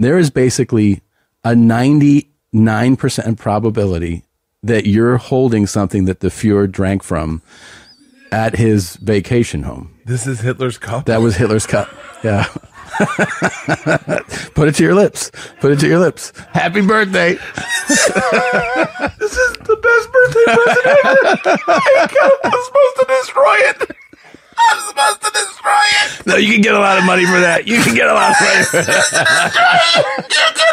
there is basically a 99% probability that you're holding something that the Fuhrer drank from at his vacation home. This is Hitler's cup? That was Hitler's cup. Yeah. Put it to your lips. Put it to your lips. Happy birthday. This is the best birthday present ever. I'm supposed to destroy it. I'm supposed to destroy it. No, you can get a lot of money for that. You can get a lot of money for that. You can